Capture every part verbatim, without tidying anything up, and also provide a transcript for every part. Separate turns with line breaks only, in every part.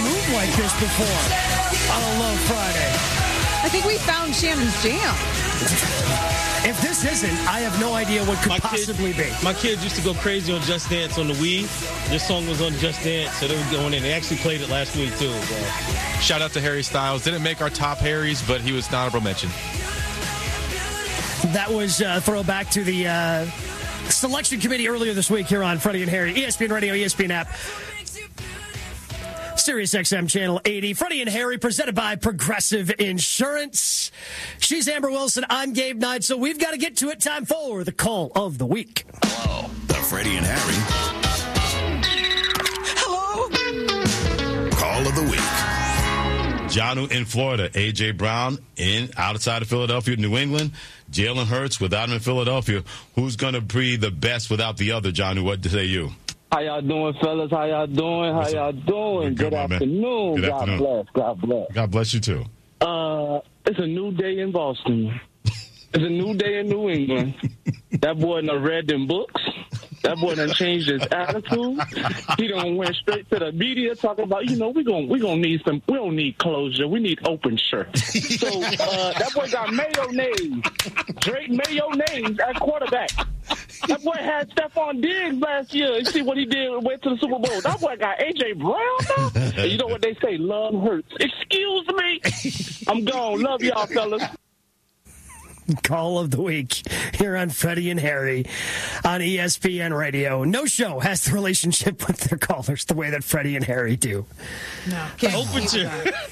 move like this before on a Love Friday.
I think we found Shannon's jam.
If this isn't, I have no idea what could
my
possibly
kids,
be.
My kids used to go crazy on Just Dance on the Wii. This song was on Just Dance, so they were going in. They actually played it last week, too. So.
Shout out to Harry Styles. Didn't make our top Harrys, but he was an honorable mention.
That was a throwback to the uh, selection committee earlier this week here on Freddie and Harry. E S P N Radio, E S P N app. Sirius X M Channel eighty. Freddie and Harry, presented by Progressive Insurance. She's Amber Wilson. I'm Gabe Knight. So we've got to get to it. Time for the call of the week.
Hello. The Freddie and Harry.
Hello.
Call of the week.
Jonnu in Florida. A J. Brown in outside of Philadelphia, New England. Jalen Hurts without him in Philadelphia. Who's going to be the best without the other, Jonnu? What say you?
How y'all doing, fellas? How y'all doing? How y'all doing?
Good,
Good afternoon.
Good
God
afternoon.
bless. God bless.
God bless you, too.
Uh, it's a new day in Boston. It's a new day in New England. That boy done read them books. That boy done changed his attitude. He done went straight to the media talking about, you know, we gon' we gonna need some, we don't need closure. We need open shirt. So uh, that boy got mayonnaise. Drake mayonnaise at quarterback. That boy had Stephon Diggs last year. You see what he did, went to the Super Bowl. That boy got A J. Brown now. And you know what they say, love hurts. Excuse me. I'm gone. Love y'all, fellas.
Call of the week here on Freddie and Harry on E S P N Radio. No show has the relationship with their callers the way that Freddie and Harry do.
No. Can't
Open to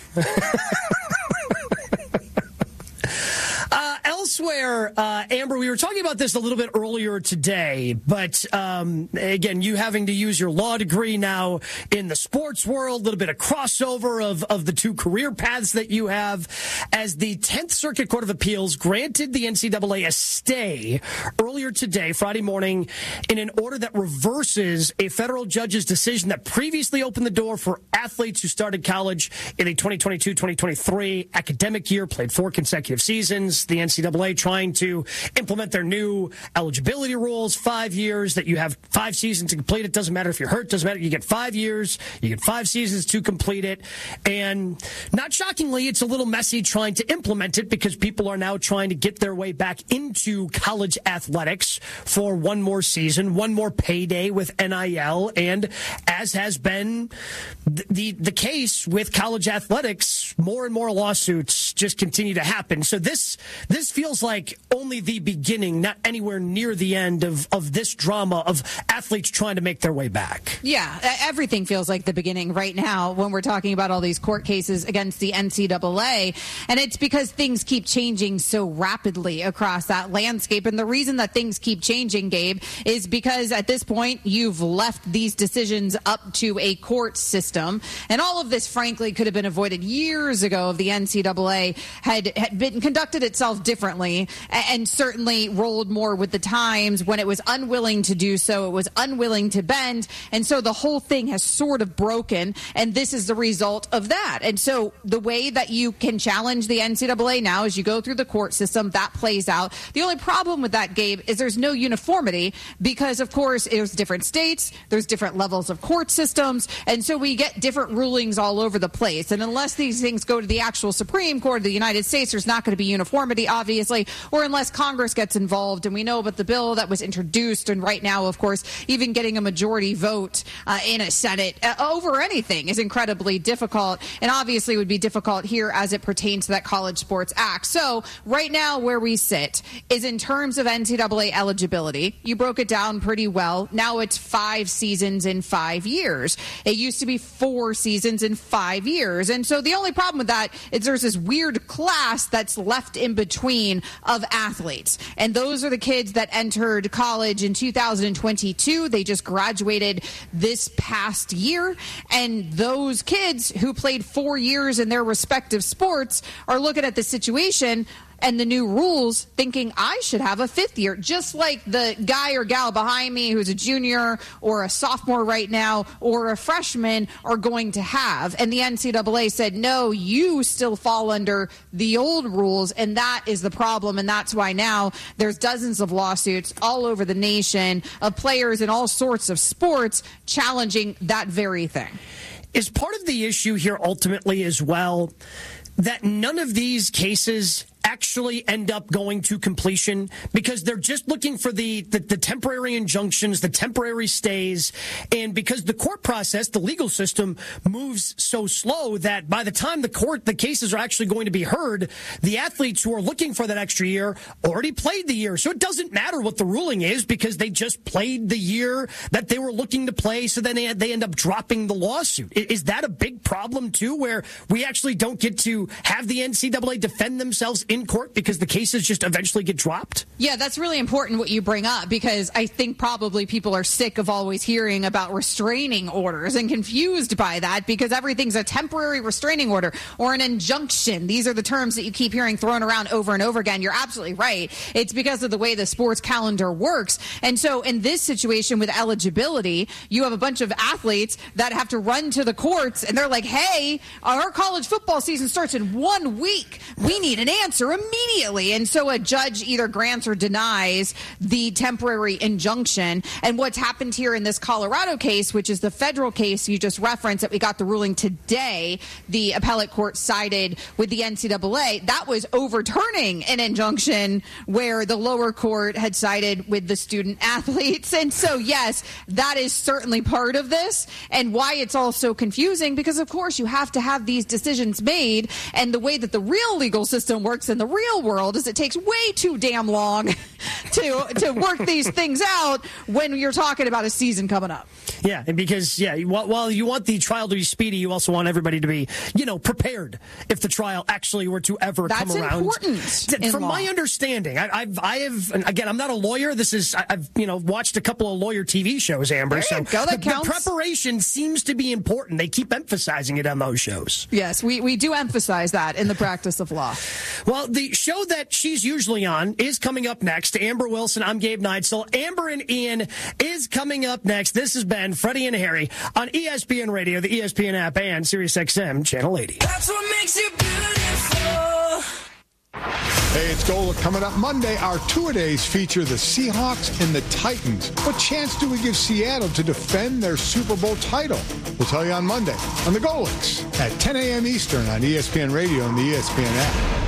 Uh, elsewhere, uh, Amber, we were talking about this a little bit earlier today, but um, again, you having to use your law degree now in the sports world, a little bit of crossover of, of the two career paths that you have, as the tenth Circuit Court of Appeals granted the N C double A a stay earlier today, Friday morning, in an order that reverses a federal judge's decision that previously opened the door for athletes who started college in the twenty twenty-two twenty twenty-three academic year, played four consecutive seasons. The N C double A trying to implement their new eligibility rules, five years that you have five seasons to complete it. Doesn't matter if you're hurt, doesn't matter. You get five years, you get five seasons to complete it. And not shockingly, it's a little messy trying to implement it because people are now trying to get their way back into college athletics for one more season, one more payday with N I L. And as has been the, the, the case with college athletics, more and more lawsuits just continue to happen. So this This feels like only the beginning, not anywhere near the end of, of this drama of athletes trying to make their way back.
Yeah, everything feels like the beginning right now when we're talking about all these court cases against the N C double A. And it's because things keep changing so rapidly across that landscape. And the reason that things keep changing, Gabe, is because at this point, you've left these decisions up to a court system. And all of this, frankly, could have been avoided years ago if the N C double A had, had been conducted itself differently and certainly rolled more with the times. When it was unwilling to do so, it was unwilling to bend. And so the whole thing has sort of broken. And this is the result of that. And so the way that you can challenge the N C double A now is you go through the court system. That plays out. The only problem with that, Gabe, is there's no uniformity because, of course, there's different states. There's different levels of court systems. And so we get different rulings all over the place. And unless these things go to the actual Supreme Court of the United States, there's not going to be uniformity, obviously, or unless Congress gets involved. And we know about the bill that was introduced. And right now, of course, even getting a majority vote uh, in a Senate uh, over anything is incredibly difficult. And obviously would be difficult here as it pertains to that College Sports Act. So right now where we sit is in terms of N C double A eligibility. You broke it down pretty well. Now it's five seasons in five years. It used to be four seasons in five years. And so the only problem with that is there's this weird class that's left in between of athletes. And those are the kids that entered college in two thousand twenty-two. They just graduated this past year. And those kids who played four years in their respective sports are looking at the situation and the new rules thinking I should have a fifth year, just like the guy or gal behind me who's a junior or a sophomore right now or a freshman are going to have. And the N C double A said, no, you still fall under the old rules. And that is the problem. And that's why now there's dozens of lawsuits all over the nation of players in all sorts of sports challenging that very thing.
is part of the issue here ultimately as well that none of these cases actually end up going to completion because they're just looking for the, the, the temporary injunctions, the temporary stays. And because the court process, the legal system moves so slow that by the time the court, the cases are actually going to be heard, the athletes who are looking for that extra year already played the year. So it doesn't matter what the ruling is because they just played the year that they were looking to play. So then they, they end up dropping the lawsuit. Is that a big problem too, where we actually don't get to have the N C double A defend themselves in court because the cases just eventually get dropped?
Yeah, that's really important what you bring up because I think probably people are sick of always hearing about restraining orders and confused by that because everything's a temporary restraining order or an injunction. These are the terms that you keep hearing thrown around over and over again. You're absolutely right. It's because of the way the sports calendar works. And so in this situation with eligibility, you have a bunch of athletes that have to run to the courts and they're like, hey, our college football season starts in one week. We need an answer immediately. Immediately. And so a judge either grants or denies the temporary injunction. And what's happened here in this Colorado case, which is the federal case you just referenced that we got the ruling today, the appellate court sided with the N C double A. That was overturning an injunction where the lower court had sided with the student athletes. And so, yes, that is certainly part of this and why it's all so confusing because, of course, you have to have these decisions made. And the way that the real legal system works in the real world is it takes way too damn long to to work these things out when you're talking about a season coming up.
Yeah, and because, yeah, while you want the trial to be speedy, you also want everybody to be, you know, prepared if the trial actually were to ever
That's
come around.
That's important.
From my understanding, I, I've, I have, and again, I'm not a lawyer. This is, I've, you know, watched a couple of lawyer T V shows, Amber.
There
so
you go, that
the,
counts.
the preparation seems to be important. They keep emphasizing it on those shows.
Yes, we, we do emphasize that in the practice of law.
Well, the show that she's usually on is coming up next. Amber Wilson, I'm Gabe Neitzel. Amber and Ian is coming up next. This has been Freddie and Harry on E S P N Radio, the E S P N app, and Sirius X M Channel eighty.
That's what makes you beautiful.
Hey, it's Gola. Coming up Monday, our two-a-days feature the Seahawks and the Titans. What chance do we give Seattle to defend their Super Bowl title? We'll tell you on Monday on the Golics at ten a.m. Eastern on E S P N Radio and the E S P N app.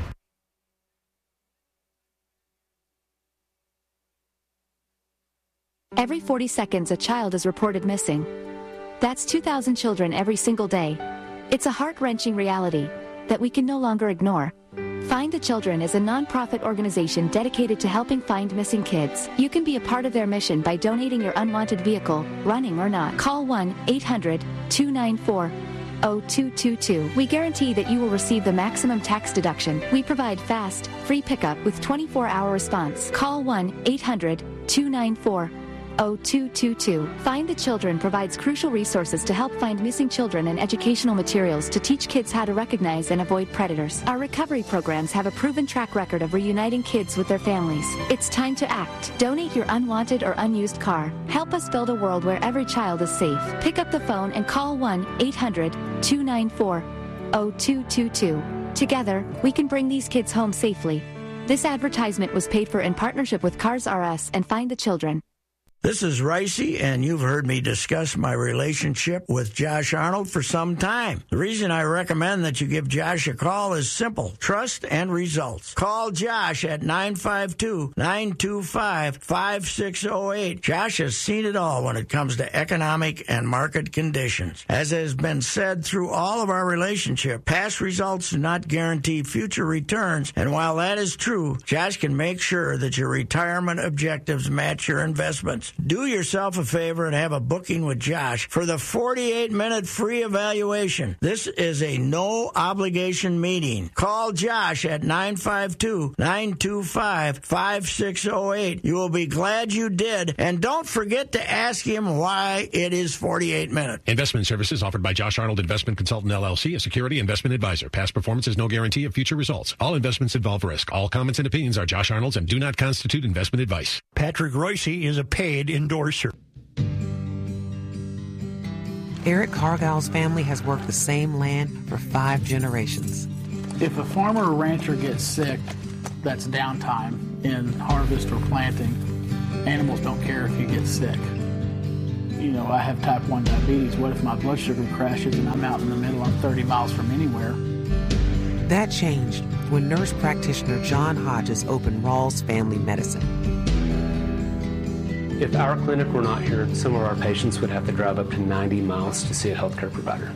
Every forty seconds, a child is reported missing. That's two thousand children every single day. It's a heart-wrenching reality that we can no longer ignore. Find the Children is a non-profit organization dedicated to helping find missing kids. You can be a part of their mission by donating your unwanted vehicle, running or not. Call one eight hundred two nine four oh two two two. We guarantee that you will receive the maximum tax deduction. We provide fast, free pickup with twenty-four hour response. Call one eight hundred two nine four oh two two two. Find the Children provides crucial resources to help find missing children and educational materials to teach kids how to recognize and avoid predators. Our recovery programs have a proven track record of reuniting kids with their families. It's time to act. Donate your unwanted or unused car. Help us build a world where every child is safe. Pick up the phone and call one eight hundred two nine four oh two two two. Together, we can bring these kids home safely. This advertisement was paid for in partnership with Cars R Us and Find the Children.
This is Ricey, and you've heard me discuss my relationship with Josh Arnold for some time. The reason I recommend that you give Josh a call is simple: trust and results. Call Josh at nine five two, nine two five, five six zero eight. Josh has seen it all when it comes to economic and market conditions. As has been said through all of our relationship, past results do not guarantee future returns, and while that is true, Josh can make sure that your retirement objectives match your investments. Do yourself a favor and have a booking with Josh for the forty-eight minute free evaluation. This is a no-obligation meeting. Call Josh at nine five two, nine two five, five six zero eight. You will be glad you did. And don't forget to ask him why it is forty-eight minutes.
Investment services offered by Josh Arnold Investment Consultant, L L C, a security investment advisor. Past performance is no guarantee of future results. All investments involve risk. All comments and opinions are Josh Arnold's and do not constitute investment advice.
Patrick Royce is a paid endorser.
Eric Cargill's family has worked the same land for five generations.
If a farmer or rancher gets sick, that's downtime in harvest or planting. Animals don't care if you get sick. you know, I have type one diabetes. What if my blood sugar crashes and I'm out in the middle, I'm thirty miles from anywhere?
That changed when nurse practitioner John Hodges opened Rawls Family Medicine.
If our clinic were not here, some of our patients would have to drive up to ninety miles to see a healthcare provider.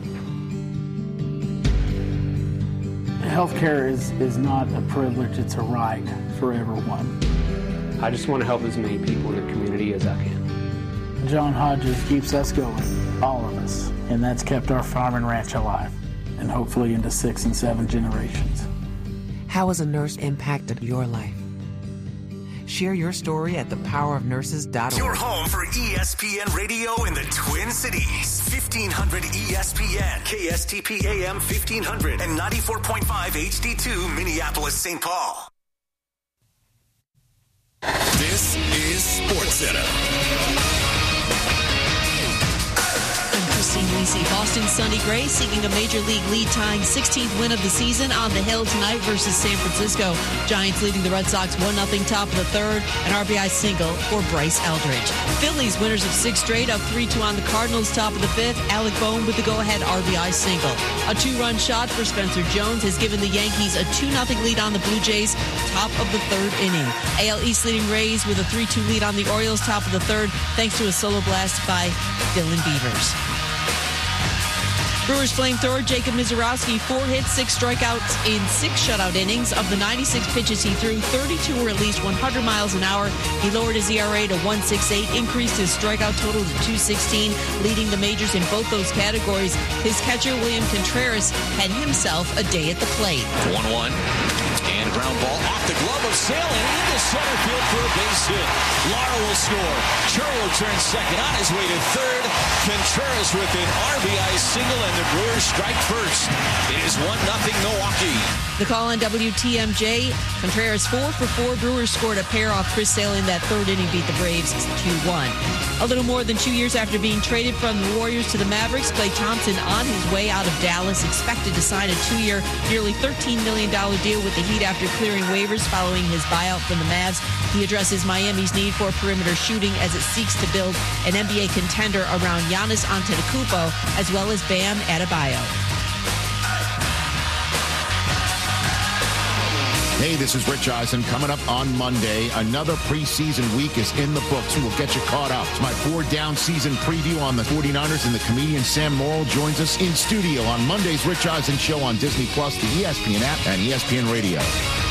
Healthcare is, is not a privilege, it's a right for everyone.
I just want to help as many people in the community as I can.
John Hodges keeps us going, all of us, and that's kept our farm and ranch alive, and hopefully into six and seven generations.
How has a nurse impacted your life? Share your story at the power of nurses dot org.
Your home for E S P N Radio in the Twin Cities. fifteen hundred E S P N, K S T P A M fifteen hundred, and ninety-four point five H D two Minneapolis, Saint Paul.
This is SportsCenter.
Christine Lisi. Boston's Sonny Gray seeking a Major League lead-tying sixteenth win of the season on the hill tonight versus San Francisco. Giants leading the Red Sox one nothing top of the third. An R B I single for Bryce Eldridge. Phillies winners of six straight, up three two on the Cardinals top of the fifth. Alec Bohm with the go-ahead R B I single. A two-run shot for Spencer Jones has given the Yankees a two nothing lead on the Blue Jays top of the third inning. A L East leading Rays with a three two lead on the Orioles top of the third thanks to a solo blast by Dylan Beavers. Brewers flamethrower Jacob Mizorowski, four hits, six strikeouts in six shutout innings. Of the ninety-six pitches he threw, thirty-two were at least one hundred miles an hour. He lowered his E R A to one point six eight, increased his strikeout total to two sixteen, leading the majors in both those categories. His catcher, William Contreras, had himself a day at the plate.
one one. And ground ball off the glove of Sale and into center field for a base hit. Lara will score. Churro turns second on his way to third. Contreras with an R B I single, and the Brewers strike first. It is one nothing Milwaukee.
The call on W T M J. Contreras four for four. Brewers scored a pair off Chris Sale in that third inning, beat the Braves two one. A little more than two years after being traded from the Warriors to the Mavericks, Klay Thompson on his way out of Dallas, expected to sign a two-year, nearly thirteen million dollars deal with the Heat after clearing waivers following his buyout from the Mavs. He addresses Miami's need for perimeter shooting as it seeks to build an N B A contender around Giannis Antetokounmpo as well as Bam Adebayo.
Hey, this is Rich Eisen. Coming up on Monday, another preseason week is in the books. We'll get you caught up. It's my four-down season preview on the forty-niners, and the comedian Sam Morrill joins us in studio on Monday's Rich Eisen Show on Disney Plus, the E S P N app, and E S P N Radio.